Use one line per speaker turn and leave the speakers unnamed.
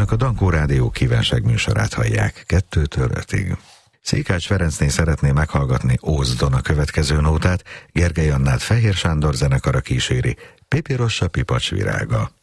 Önök a Dankó Rádió kívánság műsorát hallják 2-től 5-ig. Székács Ferencné szeretné meghallgatni Ózdon a következő nótát, Gergely Annát Fehér Sándor zenekara kíséri, Pipi Rossa Pipacs virága.